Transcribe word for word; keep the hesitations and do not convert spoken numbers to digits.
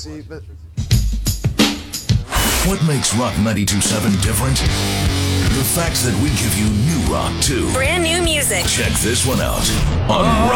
see, but What makes Rock ninety-two point seven different? The fact that we give you new rock, too. Brand new music. Check this one out on Rock